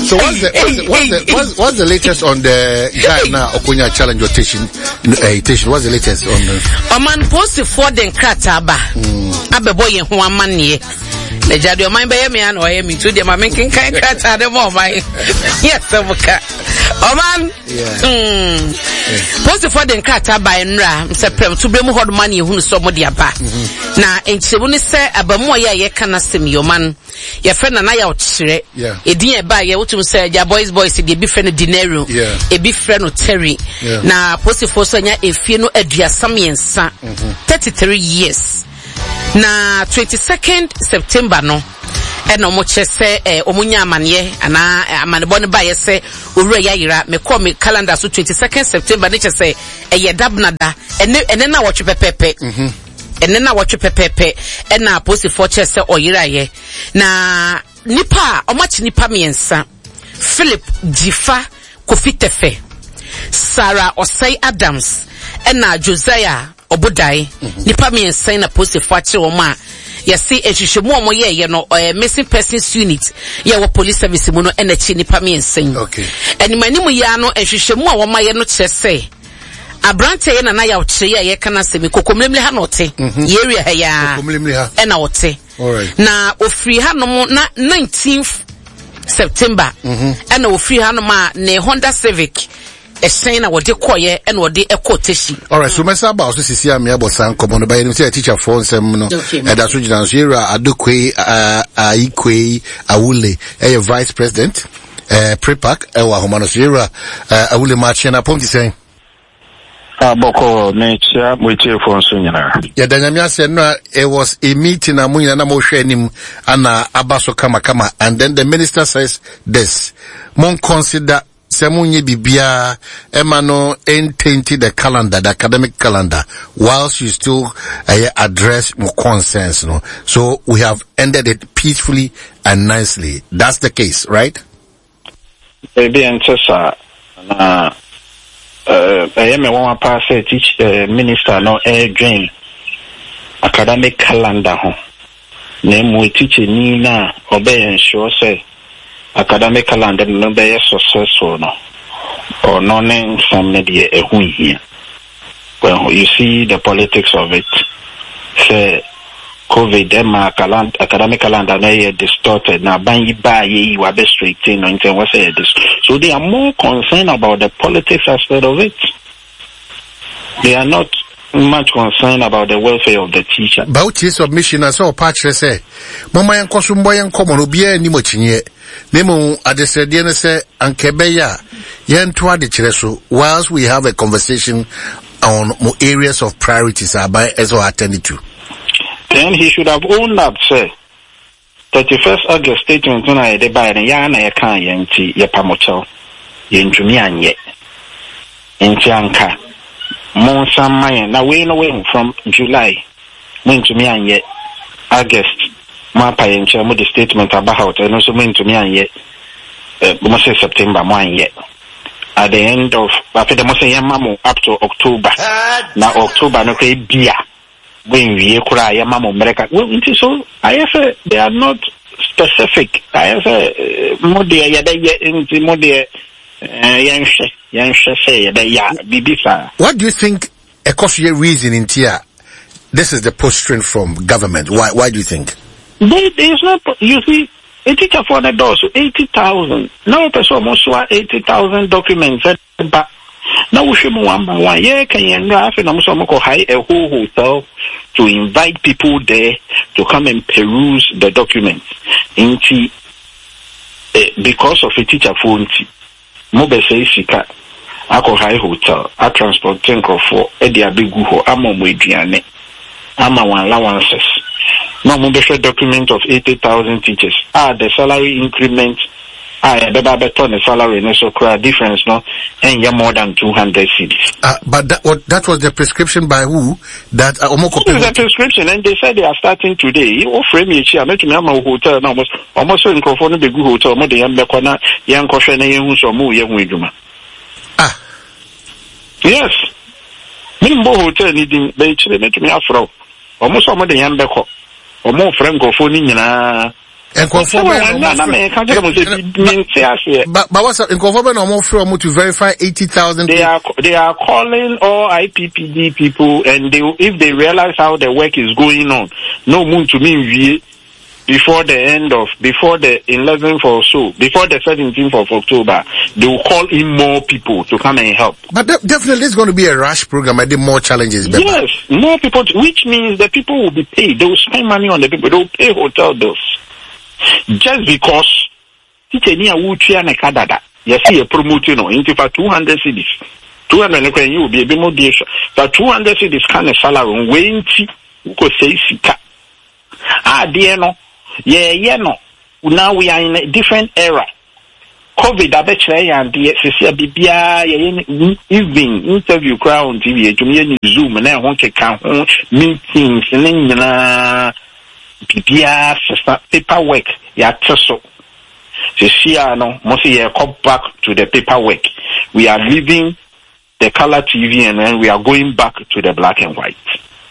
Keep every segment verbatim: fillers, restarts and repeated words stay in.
So what's the what's the what's the, what's, what's the latest on the Ghana Okonya challenge rotation? Uh, what's the latest on the? Oman post for the Krataba. Abe boy in one man ye. The jadi o mind be me and o me to the making kind krata the more my. Yes, Omuka. Oman. Mm. Post for the Krataba nra. Se prem to be mu hod money hu so mo dia ba. Na enchebu ni se abamu ya ye kana sem yoman. Your friend and I out shire. Yeah. A dear by your to say, your boys, boys, a be friend dinero. Yeah. A be friend of Terry. Yeah. Now, post for Sonia, if you know a dear Sammy and son. thirty-three years. Now, twenty-second September, no. And no much say, eh, Omunya manye, and I am a bonnet by say, Ureya, me call me calendar so twenty-second September, nature say, a ye dabnada, and then I watch pepe. Mm-hmm. And then I watch a pepe, and now post for chess or yiraye. Na nipa, or much nipa miensa. Philip Jifa Kofitefe. Sarah Osei Adams. And now Josiah Obudai. Nipa miensa na post for choma. Ya see, and she should more ye, you know, or missing persons unit. Ya wa police service mono and a chini nipa miensa. Okay. And in my name, yano, and she should more my no chess say. Abrante na na ya uche ya ye kana semi kokomlemle ha note area ha ya kokomlemle ha e na ote alright na ofri ha no na nineteenth September e na ofri ha no ma ne Honda Civic e sen na wode koye e na wode ekoteshi. Alright, so mesa ba so sisi am ya bosan komo no ba you say teacher for nsem no e da so gina so era adokwe aikwe awule e vice president eh prepack e wa homa no so era awule march na pom ti sen Aboko nature muche for sunyana. Ya danyamia said no, it was a meeting amunya na mo hwe nim ana abaso kama kama, and then the minister says this. Mon consider semunye bibia emano ententi the calendar, the academic calendar, whilst you still uh, address more concerns, no. So we have ended it peacefully and nicely. That's the case, right? Baby and Tessa na Uh, I am a one pass teach uh, minister no air drain academic calendar home. Name we teach ni na obey ensure say academic calendar no be successful no or no name some media a who here. Well, you see the politics of it. Say COVID them academic calendar na distorted na ban yi ba ye wa be straight in no inten what say this. So they are more concerned about the politics aspect of it. They are not much concerned about the welfare of the teacher. About his submission as all patch say, Mama and Kosumboy and Common will be any much in ye. Nemo at the Sediana say, and Kebeya, Yan Twadi Chereso, whilst we have a conversation on more areas of priorities are by as well attended to. Then he should have owned up, say. thirty-first August statement when I de buy ya na ya kan yenti ya pamocho yentumi anye enti anka mon samman na we no we from July mentumi anye August ma pa yenche mo the statement about and also mentumi anye mo say September mo anye at the end of after the mo say yamamo up to October na October no kay bia when we kura ya mama America well so I say they are not specific. I say more there ya de more there yanshe yanshe say ya ya bibisa. What do you think a cause reason in here? This is the posturing from government. Why why do you think? There is not, you see, a teacher for the doors eighty thousand. Now a person almost eighty thousand documents but now we should one by one. Yeah, can you have a hire a whole hotel to invite people there to come and peruse the documents? Inti, uh, because of a teacher phone, mobile say sika, ako high hotel, a transport tanker for Edia Biguho, Amo Mediane, Ama one allowances. No mobile document of eighty thousand teachers. Ah, the salary increment. I the better the salary no so cry difference no and you more than two hundred cedis. Uh, but that what that was the prescription by who that uh, Omoko it was a prescription and they said they are starting today. You offer me here make me am hotel now almost almost so in conform the good hotel mo dey am be kwana yan kohwe na yen hu so mo ye hu adwuma. Ah. Yes. Me mbo hotel ni din be chire make me afro. Almost so mo dey yan be ko. Omo friend go phone ni nyina And conform but but what's in conform no from to verify eighty thousand. They are they are calling all I P P D people, and they if they realize how the work is going on, no moon to me before the end of before the eleventh or so, before the seventeenth of October, they will call in more people to come and help. But de- definitely it's going to be a rush program. I think more challenges. Better. Yes, more people, which means the people will be paid. They will spend money on the people. They will pay hotel bills. Just because Titania Wuchia Nekadada, you see a promoting into for two hundred cities. Two hundred you will be a bit more dear. For two hundred cities kind of salary, waiting, you could say Sika. Ah, dear no. Yeah, yeah, no. Now we are in a different era. COVID, I bet you, and the Cecilia Bibia, even interview crowd on T V, to me, Zoom, and I want to count meetings, and then, Bibia, paperwork, yeah, so. Cecilia, no, mostly come back to the paperwork. We are leaving the color T V, and then we are going back to the black and white.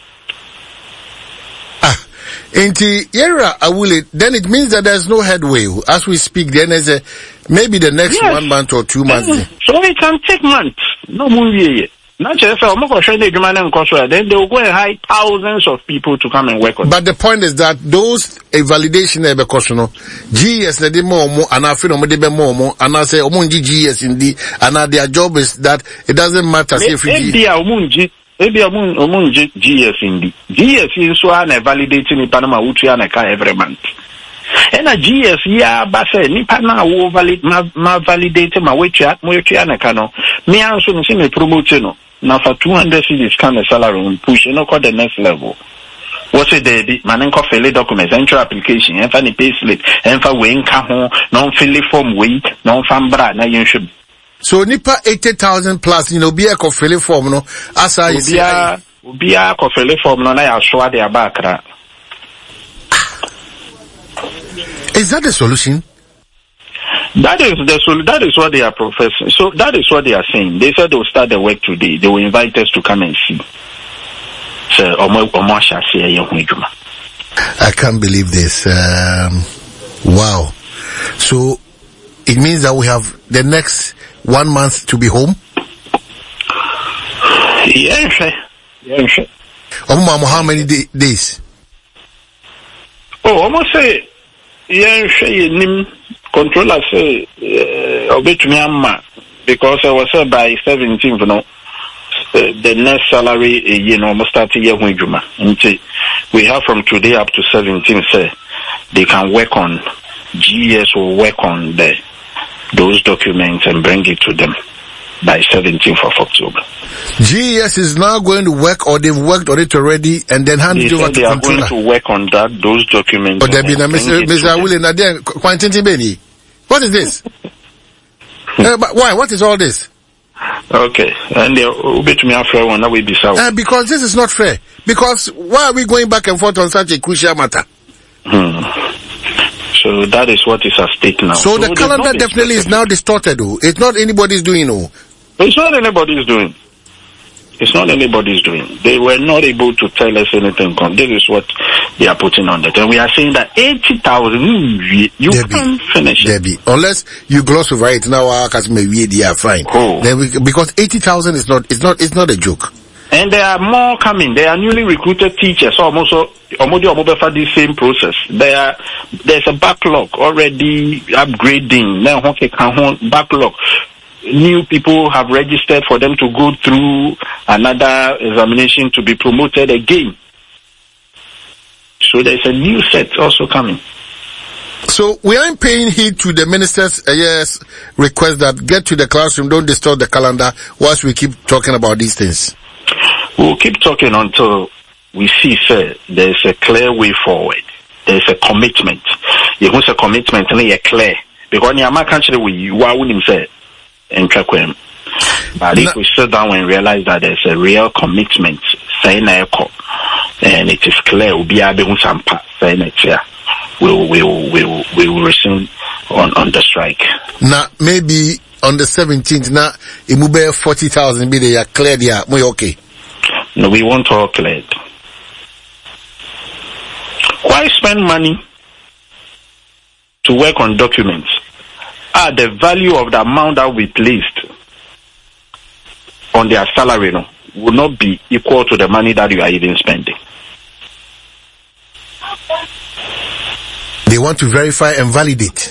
Inti era awule, then it means that there's no headway. As we speak, then there's a maybe the next yes. one month or two months. Mm-hmm. So it can take months. No movie. Not just then they will go and hire thousands of people to come and work on. But the point is that those a validation eh because you know G S they more more and I feel no they more more and I say omunji G S indeed and their job is that it doesn't matter if you Maybe amun amun G S in the G S is so an validating in Panama Utriana every month. And a G S yeah base ni Panama will valid ma validate my wage at Moytriana cano. Me answer me promote no. Now for two hundred cities kind of salary and push you know call the next level. What's it the manenko file documents, enter application, and funny pay slip, and for wing cajon, non fill form way, non fambra, na you should. So nipa eighty thousand plus, you know, be a kofele form, no, as I say. Be a kofele form, no, I assure their back. Is that the solution? That is the sol- that is what they are professing. So that is what they are saying. They said they will start the work today. They will invite us to come and see. So, I can't believe this. Um, wow. So it means that we have the next one month to be home? Yes, yes. Um, how many day- days? Oh, almost say, yes, controller say, obey to me, because I was said by seventeenth, you know, the next salary, you know, almost start year when you we have from today up to seventeenth, say, they can work on, G S will work on the those documents and bring it to them by seventeenth of October. G S is now going to work, or they've worked on it already, and then hand they it over to they are controller. going to work on that, those documents. But there be a Mister Mister Willie Nadia Quentin Benny. What is this? uh, but why? What is all this? Okay, and they will be to me after one that will be so. Uh, because this is not fair. Because why are we going back and forth on such a crucial matter? Hmm. So that is what is at stake now. So, so the calendar definitely is now distorted, though. It's not anybody's doing, oh. It's not anybody's doing. It's not anybody's doing. They were not able to tell us anything. This is what they are putting on that. And we are saying that eighty thousand, you, you can't finish it. Debbie, unless you gloss over it now, they are fine. Oh. Then we, because eighty thousand is not, it's not, it's not a joke. And there are more coming. There are newly recruited teachers, almost almost for the same process. There are, there's a backlog already upgrading. Now, backlog. New people have registered for them to go through another examination to be promoted again. So there's a new set also coming. So we aren't paying heed to the minister's uh, yes, request that get to the classroom, don't distort the calendar whilst we keep talking about these things. We'll keep talking until we see, sir, there's a clear way forward. There's a commitment. You want a commitment and you're clear. Because in my country, we wouldn't say, and track him. But if we sit down and realize that there's a real commitment, saying and it is clear, we'll be able to saying it here. We will, we will, we will, we will resume on, on the strike. Now, maybe on the seventeenth, now, it will be forty thousand, be they are cleared here. We okay? No, we want all cleared. Why spend money to work on documents, ah, the value of the amount that we placed on their salary no, will not be equal to the money that you are even spending. They want to verify and validate.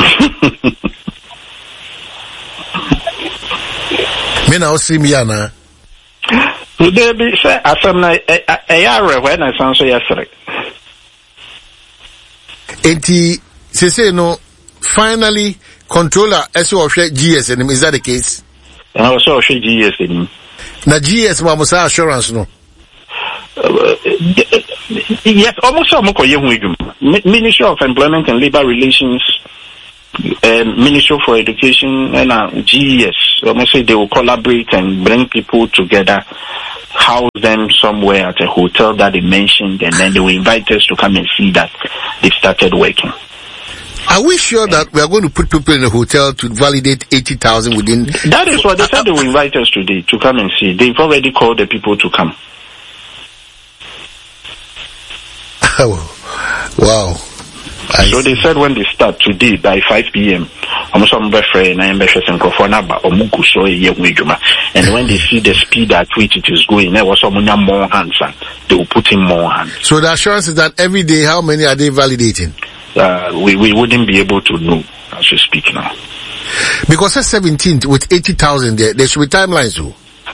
Me now see me ana. There be say asam na ayare when I sound so yesterday. Enti se say no finally controller S O of G S N is that the case? And also of G S N. Na G S ma musa assurance no. Uh, yes, almost so moko yehu Ministry of Employment and Labor Relations, uh, Ministry for Education, and uh, G E S. Almost say they will collaborate and bring people together, house them somewhere at a hotel that they mentioned, and then they will invite us to come and see that they've started working. Are we sure that we are going to put people in a hotel to validate eighty thousand within? That is what they said they will invite us today to come and see. They've already called the people to come. Wow. I so they said when they start today by five p.m. and when they see the speed at which it is going, there was more hands, they will put in more hands. So the assurance is that every day, how many are they validating? Uh, we, we wouldn't be able to know as we speak now. Because it's seventeenth with eighty thousand there, there should be timelines too.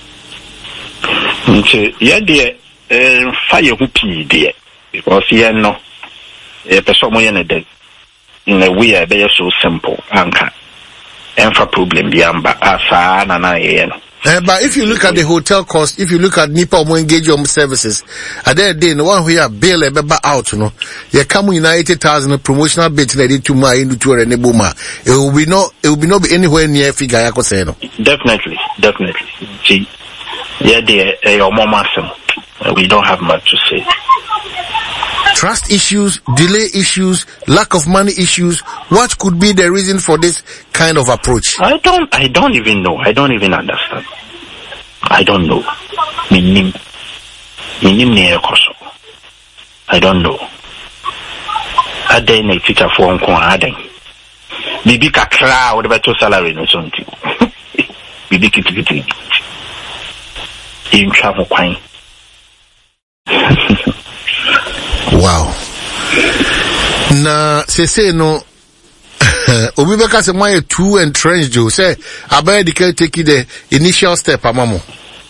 Okay, yeah, there, uh, fire whoopie there. Because yeah, no, a person in a way, I be so simple, anchor, and for problem, the amba, asa, and I. Uh, but if you look at the hotel cost, if you look at Nipa more engage your services, at that day, the one who have bail a member out, you know, you come in eighty thousand promotional bit ready to my into tour and Nebuma. It will be no, it will be not be anywhere near figure. I could say no. Definitely, definitely. Gee, yeah, they are more massive. We don't have much to say. Trust issues, delay issues, lack of money issues. What could be the reason for this kind of approach? I don't, I don't even know. I don't even understand. I don't know. Minim, minim ne ekoso. I don't know. Aden ne teacher for unko aden. Bibi kakra o de beto salary no something. Bibi kitikiti. In travel kwan. Wow. Na se say no obi beka se my too entrenched jo say abaya dike take the initial step amamo.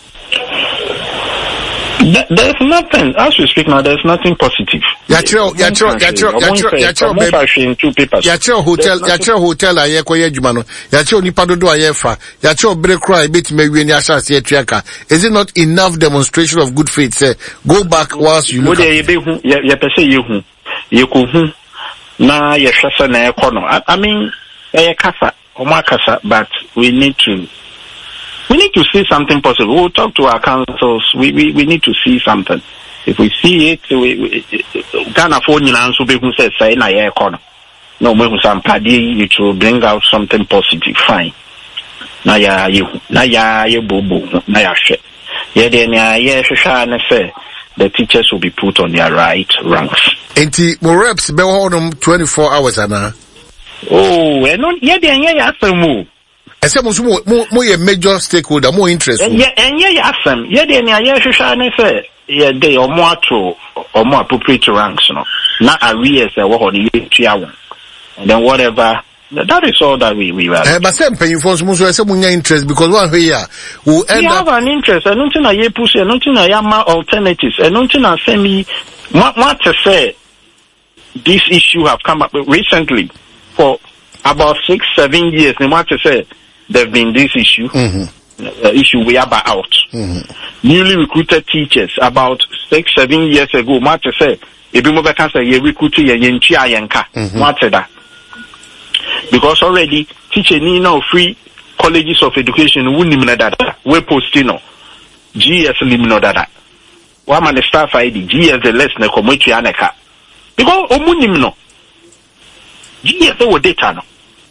There's nothing, as we speak now, there's nothing positive. Yachiro, yachiro, yachiro, yachiro, yachiro, yachiro, yachiro hotel, yachiro hotel aye koye jumano, yachiro nipa dodo aye fa, yachiro break cry bit me wi ni asase etuaka. Is it not enough demonstration of good faith? Say go back whilst you look. Ye be hu, ye pese ye hu, ye ko hu na ye hwese na ekono. I mean, ye kasa, omo kasa, but we need to. We need to see something possible. We'll talk to our councils. We we, we need to see something. If we see it, we, we Ghana for Nilan so be who says say na ye corner. No, we who some party it will bring out something positive. Fine. Na ya you na ya ye bobo na ya she. Ye de na ye shusha na say the teachers will be put on their right ranks. Enti mo reps be honum twenty-four hours ana. Oh, e no ye de ye ya asemu. I said, more, more, a major stakeholder, more interest. And yeah, and yeah, yes, um, yeah, then yeah, yeah, Shushan say, yeah, they are more to or more appropriate ranks, no, not arrears, uh, what on the and then whatever. That is all that we we were. Uh, but some paying for some some interest because one here will end we up. have an interest. I don't think I hear push. I don't think I have alternatives. I don't think I say me what what to say. This issue have come up recently for about six, seven years. And what to say. There've been this issue, mm-hmm. uh, issue we are out. Mm-hmm. Newly recruited teachers about six, seven years ago. What to say? If you move cancer, you recruit you in Chiayanka. What that? Because already teaching you know free colleges of education wouldn't know that. We posting no G S limno that. One man the staff I D G S the less na come to Yanaka. Because omunim no G S the data no.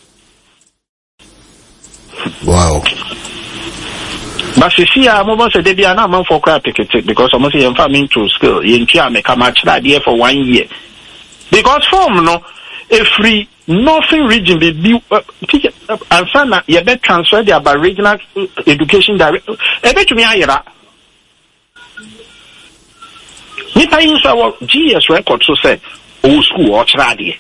Wow. But you see, I'm almost a debut and I'm for crap ticket because I'm saying farming to skill. You can't make a match that year for one year. Because from no, a free Northern region be be and sana you better transfer the about regional education director. E bet me ayera. Nipa yin so our G S record so say old school or trade.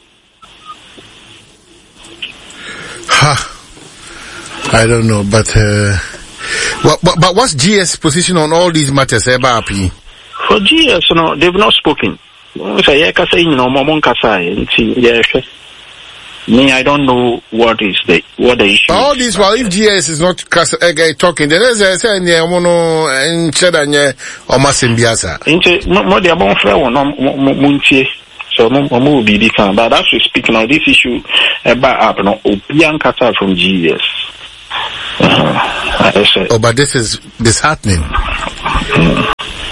Ha. I don't know, but uh, what, but, but what's G S position on all these matters? For G S, you know, they've not spoken. Say, yeah, say, you know, Momon Kasai, yeah. Me, I don't know what is the what the issue. All these, well, if G S is not uh, talking, then there's a say, yeah, mono and Chedanya or Masimbiasa. Into more the above flower, no Muntie. So, no more be become. But as we speak now, this issue about up, no, Obian Kasa from G S. Uh, oh, but this is disheartening. Mm.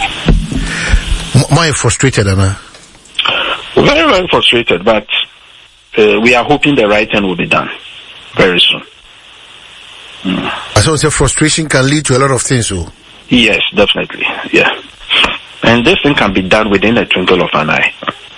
M- Am I frustrated, Anna? Very, very frustrated, but uh, we are hoping the right thing will be done very soon. Mm. I so say frustration can lead to a lot of things, so. Yes, definitely, yeah. And this thing can be done within a twinkle of an eye.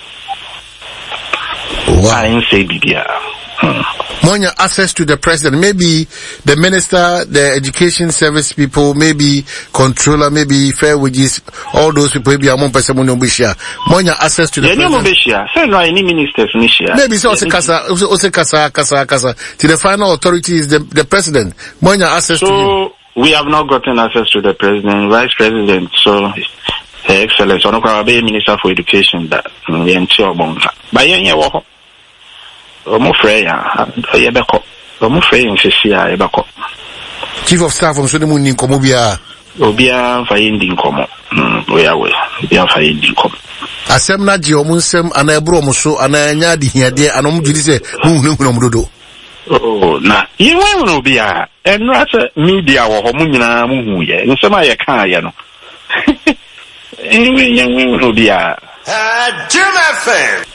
Wow. I didn't say B B R. Hmm. Monya, access to the president, maybe the minister, the education service people, maybe controller, maybe fair wages, all those people, maybe among person Monya, access to the yeah, president. Say no any ministers maybe so also kasa, also kasa, kasa, kasa. To the final authority is the, the president. Monya, access so, to him. We have not gotten access to the president, vice president, so Her Excellency, Honorable Minister for Education, that we ensure bonka. By any walk. Omo Freya, Yabako, Omo Freya, and Cecilia Yabako. Chief of Staff from Sudamun in Komobia. Obia finding Komo. We are we are finding Komo. Asemna Giomunsem and a bromoso and a nyadi here, dear, and Omjise, who knew Nomudo. Oh, na, you will be a and rather media or Homuna Muya, and some I can't, you know. Anyway, young will be a Jim F.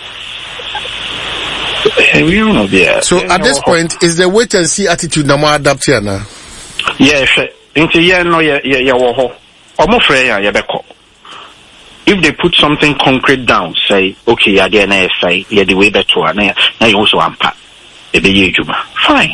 So at this point, is the wait and see attitude now more adapted now? Yes, into yeah, no, yeah, yeah, yeah, or more fair, yeah, if they put something concrete down, say, okay, yeah, then say, yeah, the way better, now you also unpack, maybe you, fine.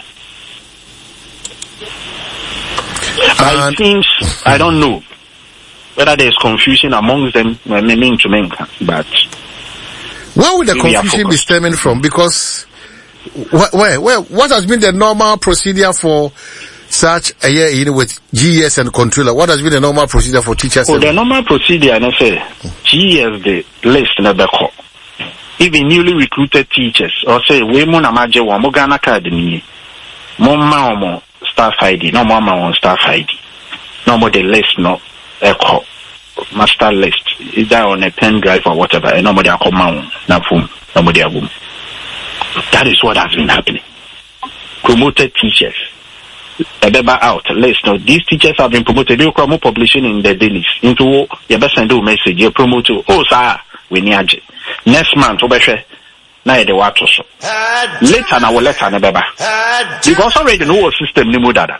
I think, I don't know whether there's confusion amongst them, mean to men, but. Where would the confusion be stemming from? Because wh- where, where, what has been the normal procedure for such a year, you know, with G S and controller? What has been the normal procedure for teachers? Oh, the normal procedure, I say, G S the list never call. Even newly recruited teachers, or say, we mo namaje wa mo Ghana Academy, mo ma mo staff I D, no mo ma on staff I D, no more the list no echo. Master list is that on a pen drive or whatever, and nobody are come na phone, nobody are boom. That is what has been happening. Promoted teachers, a better out list. Now these teachers have been promoted. You come publishing in the dailies into your best send message. You promote to oh sir, we need next month. Obeshe na the water so later na will letter na beba because already know what system ni mudada.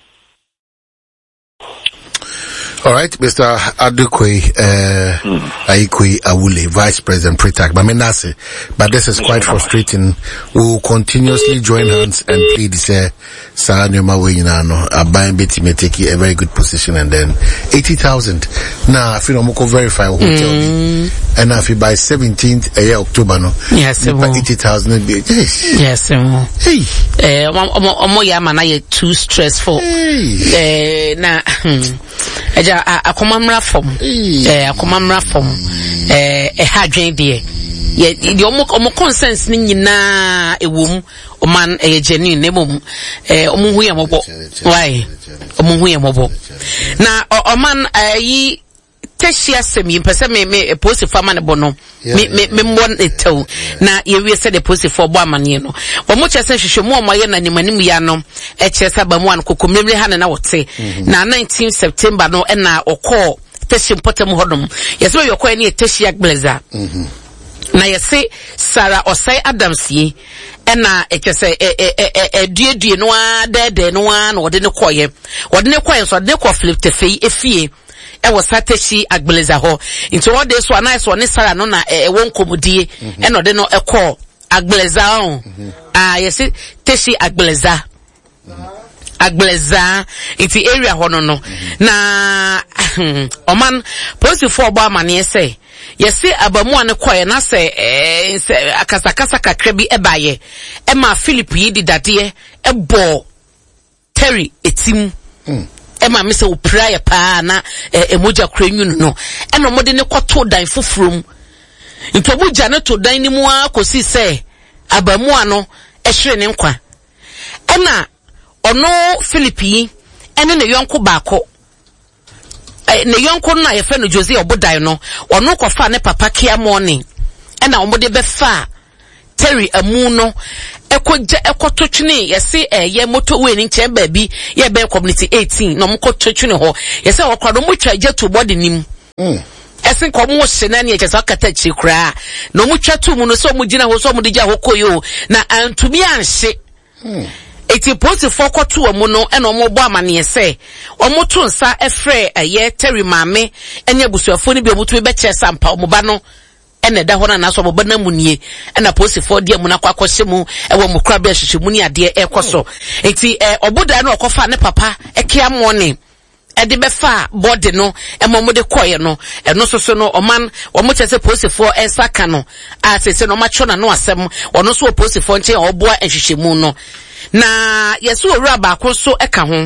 All right, Mister Adukwe, uh, mm. Aikwe Awule, Vice President Pretak. But this is quite frustrating. We will continuously join hands and plead, say, Saanyoma Weinano, Abayan Beti may take a very good position and then eighty thousand. Now, I feel I'm going to verify hotel. Mm. And if you by seventeenth, a year October, no? Yes, eighty thousand. Yes. Yes, hey. Uh, Omo Yamana, you're too stressful. Hey. Uh, nah. Eja akomamra fom eh akomamra fom eh e hadwen de ye de omo omo consensus ni nyina ewom oman eh genuine nemom eh omo hu yemobo why omo hu yemobo na oman ayi teshia semi pese me me post fama ne bono me me me mon etel na ye wi se de post for bo amane no omo chese hwehwe mu omo ye na nimanim ya no e chese ba mu an kokomremre ha na wote na nineteenth September no e na okọ teshia potem hodom yese we yokọ ne teshia blazer na yese Sarah Osai Adams yi e na e chese e e e duedue no a dede no a na wode ne koye wode ne koye so de ko flip tefei efie e was sateshi agbeleza ho into all this one nice one Sarah no na e won komodie e no de no e call Agbeleza on. Ah, yes, Teshi Agbeleza. Agbeleza iti area hono no. Na oman posi for ba mane say. Yes, abamu ane kwaye na se eh akasakasa kakra bi ebaye. E ma Philip yi di dade e bo Terry etim. Mm. Ema me se wo prayer pa na emoja kranyu no. E no mode ne kwato dan fofrom. Ntobu jane to dan ni mu akosi se abamu ano e hwere ne nkwa. E na ono Philippi ene ne yonko baako ne yonko na ye fe no Jose obodan no ono kofa ne papa kia morning e na omode be fa Terry amu no ekoje ekototwene yesi eye motorway ni nche baabi ye be community eighteen no mkototwene ho yesi okwado mo twa je to body nim mm esen ko mo hye na ne yekesa kata chi kura no mo twa to mu no so mo gina ho so mo de ja hokoyo na antumi anhye mm eti post for kwato amu no e no mo bo amane se omo to nsa efre eye Terry mame enye busuafo ni bi omutu be che sampa omo ba no ene da hona na so boba na munie ena post for dia mu na kwakwose mu e wo mukra be hwehwe mu ni ade e koso eti e oboda na okofa ne papa e kia morning e de be fa body no e mo mo de koye no e no so so no oman wo mo chese post for e saka no a sese no macho na no asem ono so post for nche oboa ehwehwe mu no na yesu owura ba akoso eka ho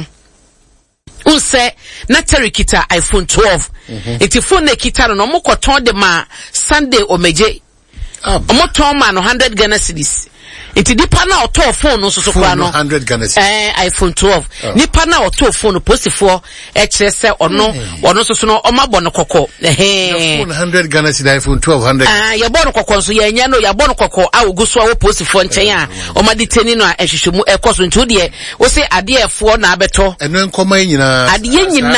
unse na Terry kita iPhone twelve mm-hmm. Iti phone na kita no mo koton de ma Sunday omeje um. Omo ton ma no one hundred Ghana cedis. Iti dipa na auto phone no so so kwa no one hundred Ghana cedis eh iPhone twelve oh. Nipa na auto phone post for e kire se ono ono so so no omabo no kokko eh one hundred Ghana cedis iPhone twelve one hundred ah ya bo no kokko so ya nya no ya bo no kokko a oguso a wo post for nchen a omadi teni no a ehwehwemu e koso ntu de wo se ade efo na abeto eno enkoma nyina ade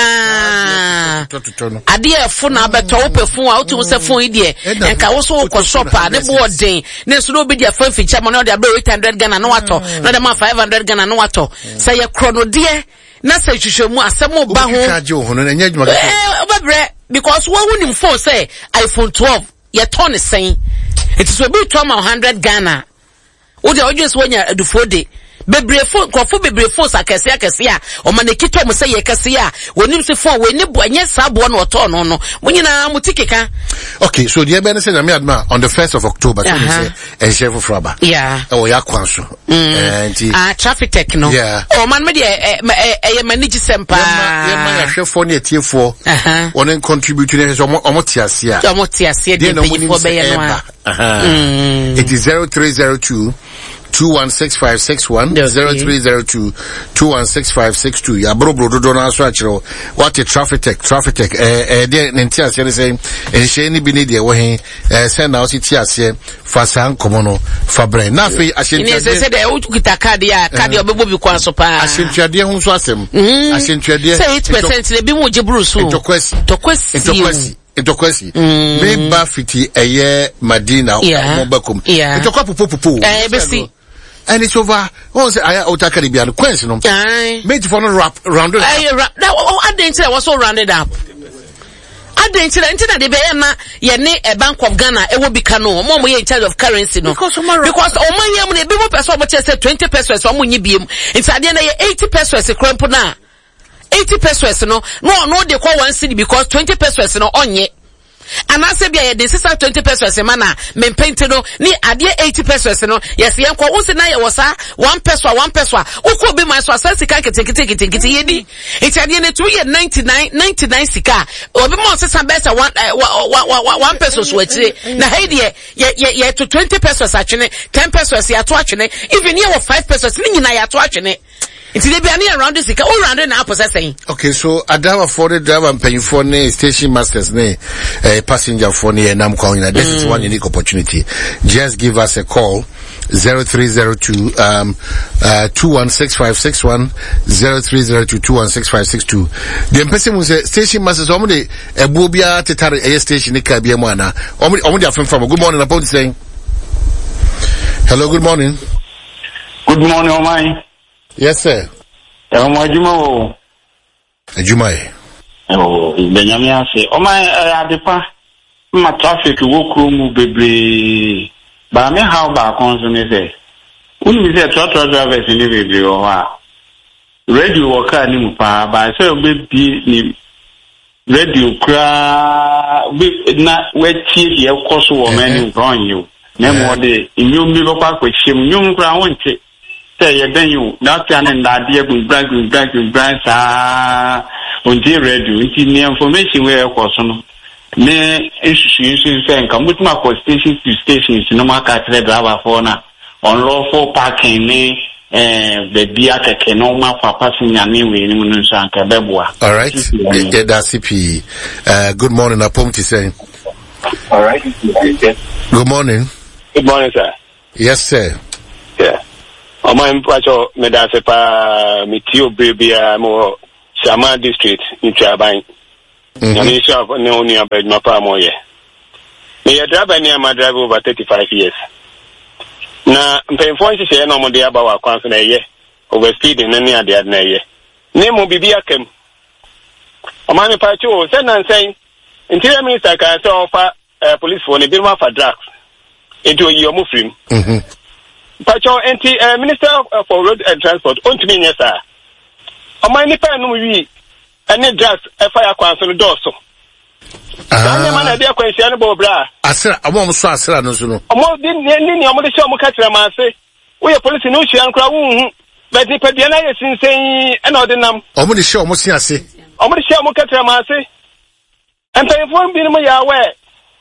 nyina ade efo na abeto wo pefun a wo tu se fun ide enka wo so ko shop a ne bo den ne so no be dia fan ficha mo no de eight hundred Ghana no wato no de ma five hundred Ghana no wato say ye krono de na say hwehwemu asemo ba ho charge ho no nya dwuma eh obabre because wo wunim phone say iPhone twelve ye ton sen it is we be one hundred Ghana wo de odwes wonya adufo de bebre phone kofo bebre phone sakese akese a o ma ne kito mo say ye kese a wonim se phone we ne bo anya sabo no oto no no munyina mutikeka. Okay, so the ebene say na me adma on the first of October so uh-huh. say e chef fraba yeah o ya kwanso eh ah traffic tech no yeah o man me de e manage sempa ye man ya hwefo ne tiefo won contribute ne so omo tiase a omo tiase de payfo be ye no a it is zero three zero two two one six five six one zero three zero two two one six five six two ya bro bro do na so akiro what a traffic tech traffic tech eh eh de ntia se say eh she ni bi ni de wo he eh send now sit ase fa san komo no fa brain na fe ashentuade ni se se de o kita card ya card obebo bi kwa so pa ashentuade hu so asem ashentuade say eight percent le bi mu je buru so tokwesi tokwesi tokwesi Itokwesi me ba fiti eye Madina mo bakum itokwa popo popo eh besi and it's over once I outer Caribbean quench no made for no wrap rounded eh that I didn't say was so rounded up I didn't say until the be na ye ne a Bank of Ghana e wo bika no mo mo ye in charge of currency no because because o man yam na be mo person mo say twenty pesos o mo nyi biem nti ade na ye eighty pesos krempo na eighty pesos no no no they call one city because twenty pesos no onye and I say be the sister twenty pesos a mana men paint no ni ade eighty pesos no yes yen ko wo se na ye wo sa one peso one peso wo ko be my so sense ka kete kete kete kete ye di it ade na two ye ninety-nine ninety-nine sika obi mo se sa besa one one peso so achire na he de ye ye to twenty pesos achene ten pesos ya to achene even ye wo five pesos ni nyina ya to achene. It's the be around this all around now possessing. Okay, so Adama for the driver and paying for ne station masters ne uh, passenger for ne and I'm calling that. This mm. is one unique opportunity. Just give us a call zero three zero two um uh two one six five six one zero three zero two two one six five six two. The person who say station masters omde ebobia tetare a station ne ka bia mu ana. Omde omde afem from. Good morning upon saying. Hello, good morning. Good morning, Omai. Yes, sir. Eh, mo ajuma o. Ajuma e. Oh, Benjamin say, "O my adepa, ma traffic wo kro mu bebre. But me how ba consume say. Unu say truck drivers ni bebre o ha. Radio worker ni mu pa ba say obi bi ni radio kra na we tie ye koso wo mani ron you. Na mo de nyum bi ba kwa kwachim nyum kra wonche. Say ye den you that can and that dey go brand go brand go brand sa on the radio nti ni information we koso no. Me institution say nka mutuma ko station to station no market driver for na unlawful parking ni eh the bia keke no ma papa sinyame we ni mu nso anka beboa. All right. Yeah, that's C P. Uh, good morning, Apomti saying. All right. Good morning. Good morning, sir. Yes, sir. Yeah. O ma mpacho me da se pa mi tio baby mo Shama district in Chaban. Mhm. Shop no ni abed ma pa mo ye. Me ya driver ni am drive over thirty-five years. Na mpemfo nsi se na mo de aba wa kwan so na ye. Over speed na ni ade na ye. Ne mo bibi akam. O ma me pa cho se na nsen. Interior minister ka se offer police for ne bi ma for drugs. Enti oyi o mo frim. Mhm. Pacho enti minister for road and transport ontimi nyesa. O ma ni pa no wi ene drugs e fire kwan so do so. Ah. Na na dia kwan sia no bo bra. Asira amo so asira no so no. Omo di ni ni omo de sha omo ka tira ma se. Wo ye police no hia nkra wo hu. But ni pa dia na ye sinsen e na odinam. Omo de sha omo si ase. Omo de sha omo ka tira ma se. Empayfo bi no mo ya we.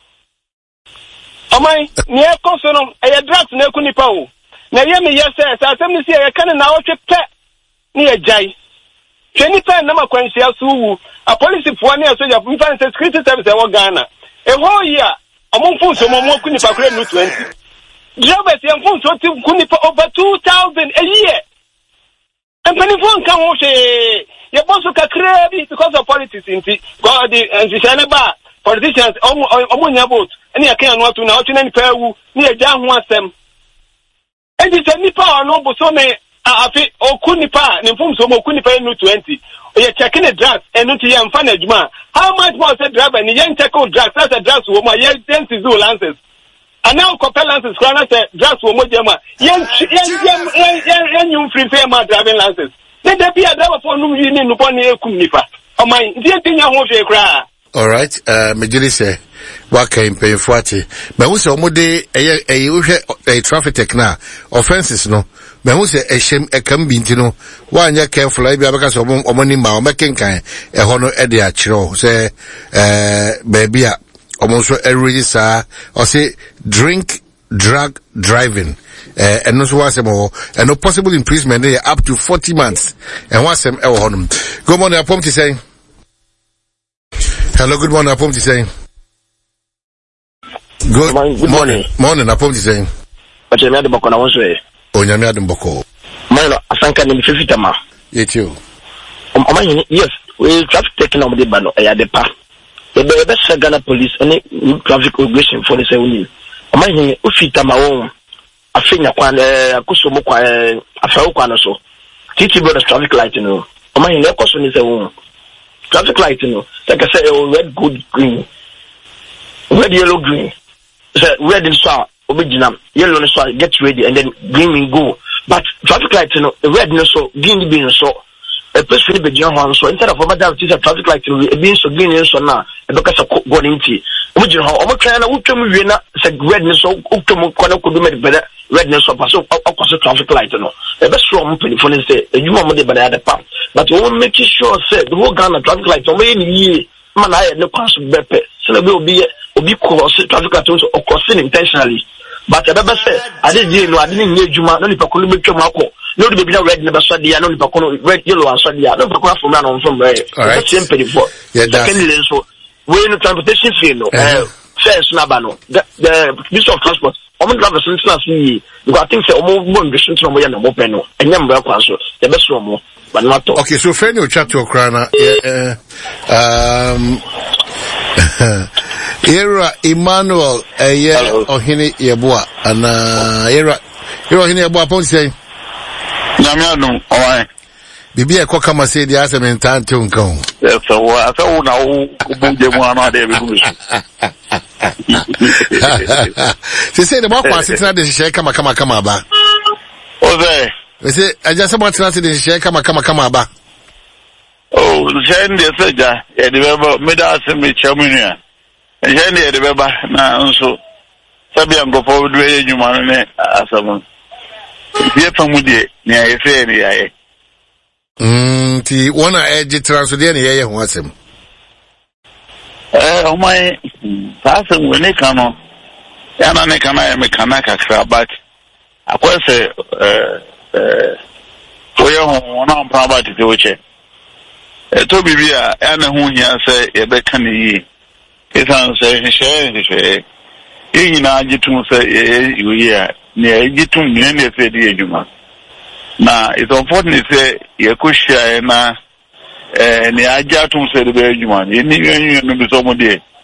Omai ni e ko so no e drugs na ku nipa wo. Na ye me yes say asem ni si e kan na wo twe ni e jai. Tweni pa na makwansia so wu a police fo na so ja mfa say security service e wo Ghana e ho year amomfu so mo ku nipa kure no twenty drivers e mfu so ti ku nipa over two thousand a year empani fo nka ho hwe ye boso kakra bi because of politics inti god the nzishane ba politicians omo nya vote ani akan no atu na otu na nipa wu ni e ja ho asem e di se nipa no bo so me afi okunipa ni mfum so okunipa no twenty ye checking the drugs enu ti ye mfa na adwuma how much more say driver ni ye check out drugs as a drugs wo ma ye density zoo lances and now compel lances kwana say drugs wo mo jema ye ye ye nyum free say ma driving lances they dey be a driver for no wi ni no pon e kum nipa o man ndi etinya ho hwe kra. All right, uh, Majiri say, waka impe fuati. Me hu se omode eye eye uhwe e traffic tech na offenses no. Me hu se ehjem ekam bi ntino. Wa anya careful ai bia beka so omoni ma o mekenkan e ho no e de a kire se eh baby a omo so e register or say drink drug driving. Eh eno so wa se mo e no possible imprisonment up to forty months. And wa sem e wo honum. Go morning Apomti say. Hello, good morning, Apomti saying. Good, good morning. Morning, Apomti saying. But you made the Boko na one way. Oh, you made the Boko. Mano, asanka ni fifitama. It you. Um, yes, we traffic taking on the bano, a yadepa. The best Ghana police, any traffic regulation for the seven. Um, I ufitama own. I think a quan, a kusumo, a fellow quanoso. Titi brought a traffic light, you know. Um, I know question is a woman. Traffic light, you know, like I said, oh, red, good, green, red, yellow, green. So red and so original, yellow and so get ready, and then green and go. But traffic light, you know, red and so green being so. A place for the young one, so instead of a matter of traffic light, it being so green and so now, because of going into. Original, almost trying to ultimate winner said red and so ultimate corner could do better, red and so pass opposite traffic light, you know. The best from for instance, you want money, but I had a pump. But we will make sure, said the whole Ghana traffic light, or maybe man, I had no pass bepe, so there will be a big cross traffic light also crossing intentionally. But I never said, I didn't know, I didn't need you, man, only for Columbia Marco. No, the baby red never saw the only for red, yellow, and saw the other from run on from red. All right, simple before. Yeah, that's so we're in the transportation field, no, says Nabano, the Minister of Transport. I'm going to have a sense of me, because I think the almost one vision from where I'm open, and then we're also the best room. But not to. Okay, so friend, you chat to Ukraine. Yeah, uh, um, Era Emmanuel, a year or Hini Yabua, and uh, Era, Era Hini Yabua, Pon say, Yamiano, alright. Bibi a Kokama say the answer in time to come. So, I thought now, Bunjamana, David. They say the work was sitting at the share kama kama kama ba. Oze. They say I just want to see the share kama kama kama ba. Oh, share the seja. E de beba me da ase me chamunia. E share the de beba na nso. Sabi angofo do e nyuma ne asamo. Ye famu de ne ayefe ne yaye. Mm, ti wona eje transfer ne yaye ho asem. Eh, o mai pasa woni kano. Ya na ne kana ya me kana kakra but akwese eh eh oyo ho na mpa ba tete oche. E to bibia ya na hu nya se ye be kan yi. Esan se hye hye. Yi na agitum se ye yi ya ne agitum ne ne se di ejuma. Na it's unfortunate say ye kushia na eh ne agitum se de be ejuma. Ni ni yen no bi so mo de.